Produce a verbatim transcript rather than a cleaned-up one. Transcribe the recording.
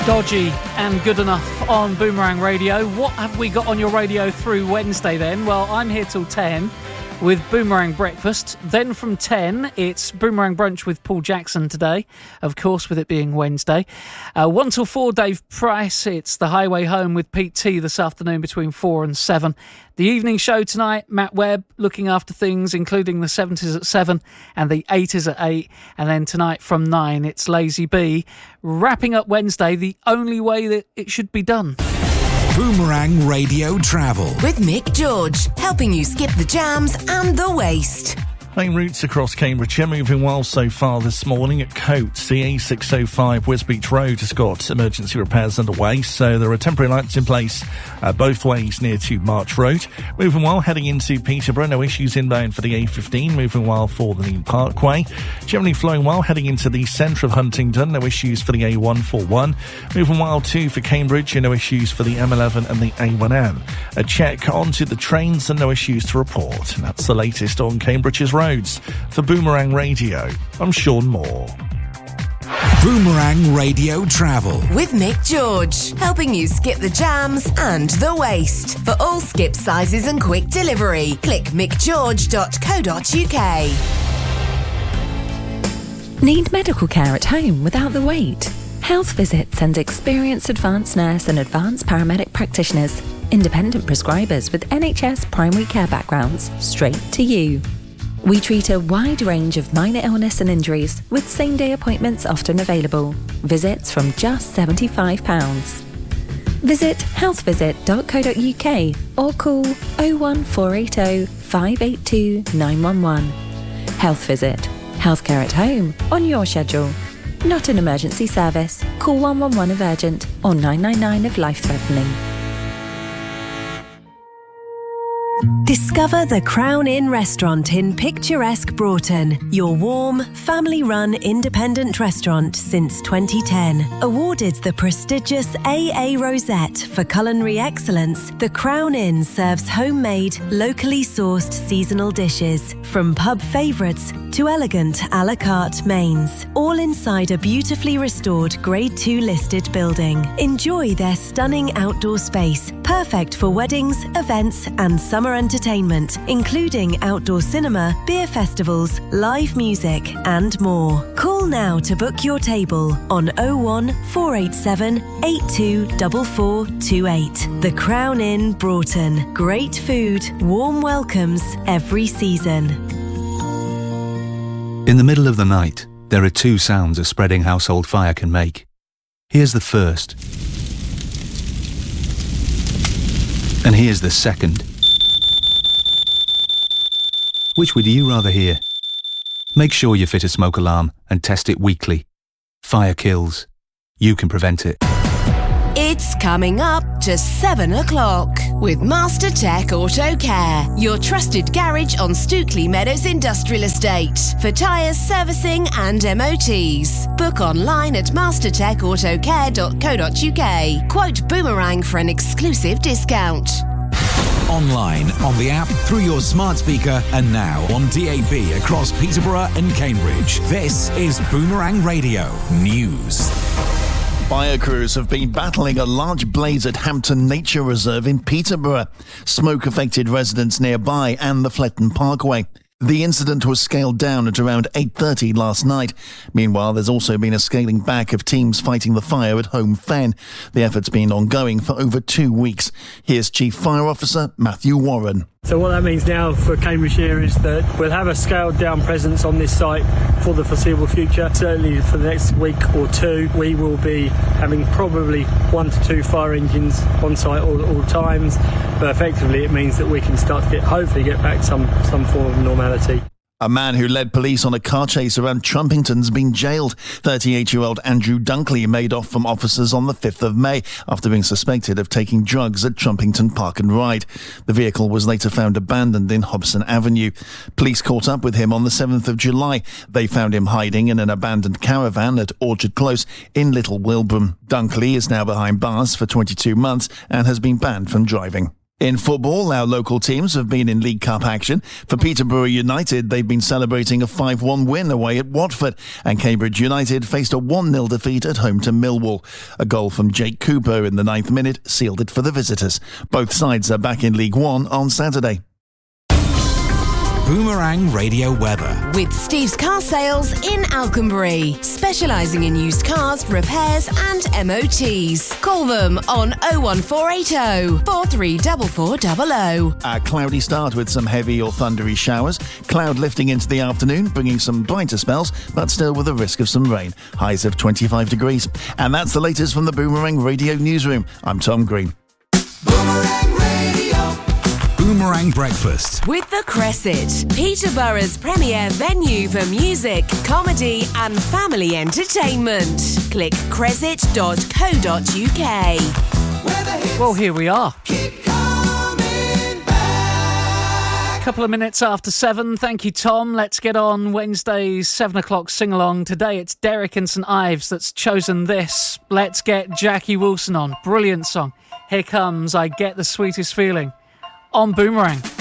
Dodgy and Good Enough on Boomerang Radio. What have we got on your radio through Wednesday then? Well, I'm here till ten with Boomerang Breakfast. Then from ten, it's Boomerang Brunch with Paul Jackson today, of course, with it being Wednesday. Uh, one till four, Dave Price. It's The Highway Home with Pete T this afternoon between four and seven. The evening show tonight, Matt Webb looking after things, including the seventies at seven and the eighties at eight. And then tonight from nine, it's Lazy B. Wrapping up Wednesday the only way that it should be done. Boomerang Radio Travel with Mick George, helping you skip the jams and the waste. Main routes across Cambridgeshire moving well so far this morning at Coates. The A six oh five Wisbeach Road has got emergency repairs underway, so there are temporary lights in place uh, both ways near to March Road. Moving well heading into Peterborough, no issues inbound for the A fifteen, moving well for the Neil Parkway. Generally flowing well heading into the centre of Huntingdon, no issues for the A one forty-one. Moving well too for Cambridge, no issues for the M eleven and the A one M. A check onto the trains and no issues to report. And that's the latest on Cambridge's roads. For Boomerang Radio, I'm Sean Moore. Boomerang Radio Travel with Mick George, helping you skip the jams and the waste. For all skip sizes and quick delivery, click mick george dot co dot uk. Need medical care at home without the wait? Health Visit sends experienced advanced nurse and advanced paramedic practitioners, independent prescribers with N H S primary care backgrounds, straight to you. We treat a wide range of minor illness and injuries with same-day appointments often available. Visits from just seventy-five pounds. Visit health visit dot co dot uk or call oh one four eight oh, five eight two, nine one one. Health Visit. Healthcare at home on your schedule. Not an emergency service. Call one one one if urgent or nine nine nine if life-threatening. Discover the Crown Inn restaurant in picturesque Broughton, your warm, family-run independent restaurant since twenty ten. Awarded the prestigious A A Rosette for culinary excellence, the Crown Inn serves homemade, locally sourced seasonal dishes, from pub favourites to elegant a la carte mains, all inside a beautifully restored Grade two listed building. Enjoy their stunning outdoor space, perfect for weddings, events and summer entertainment, including outdoor cinema, beer festivals, live music and more. Call now to book your table on oh one four eight seven, eight two four four two eight. The Crown Inn Broughton. Great food, warm welcomes every season. In the middle of the night, there are two sounds a spreading household fire can make. Here's the first. And here's the second. Which would you rather hear? Make sure you fit a smoke alarm and test it weekly. Fire kills. You can prevent it. It's coming up to seven o'clock with Master Tech Auto Care, your trusted garage on Stookley Meadows Industrial Estate for tyres, servicing and M O Ts. Book online at master tech auto care dot co dot uk. Quote Boomerang for an exclusive discount. Online, on the app, through your smart speaker, and now on D A B across Peterborough and Cambridge. This is Boomerang Radio News. Fire crews have been battling a large blaze at Hampton Nature Reserve in Peterborough. Smoke affected residents nearby and the Fletton Parkway. The incident was scaled down at around eight thirty last night. Meanwhile, there's also been a scaling back of teams fighting the fire at Home Fen. The effort's been ongoing for over two weeks. Here's Chief Fire Officer Matthew Warren. So what that means now for Cambridgeshire is that we'll have a scaled down presence on this site for the foreseeable future. Certainly for the next week or two, we will be having probably one to two fire engines on site all, all times. But effectively it means that we can start to get, hopefully get back some, some form of normality. A man who led police on a car chase around Trumpington's been jailed. thirty-eight-year-old Andrew Dunkley made off from officers on the fifth of May after being suspected of taking drugs at Trumpington Park and Ride. The vehicle was later found abandoned in Hobson Avenue. Police caught up with him on the seventh of July. They found him hiding in an abandoned caravan at Orchard Close in Little Wilbraham. Dunkley is now behind bars for twenty-two months and has been banned from driving. In football, our local teams have been in League Cup action. For Peterborough United, they've been celebrating a five one win away at Watford, and Cambridge United faced a one nil defeat at home to Millwall. A goal from Jake Cooper in the ninth minute sealed it for the visitors. Both sides are back in League One on Saturday. Boomerang Radio weather. With Steve's Car Sales in Alconbury, specialising in used cars, repairs and M O Ts. Call them on oh one four eight oh, four three four four zero zero. A cloudy start with some heavy or thundery showers. Cloud lifting into the afternoon, bringing some brighter spells, but still with a risk of some rain. Highs of twenty-five degrees. And that's the latest from the Boomerang Radio Newsroom. I'm Tom Green. Boomerang Radio. Boomerang Breakfast. With the Cresset, Peterborough's premier venue for music, comedy and family entertainment. Click cresset dot co dot uk. Well, here we are. A couple of minutes after seven. Thank you, Tom. Let's get on Wednesday's seven o'clock sing-along. Today it's Derek and St Ives that's chosen this. Let's get Jackie Wilson on. Brilliant song. Here comes I Get the Sweetest Feeling on Boomerang.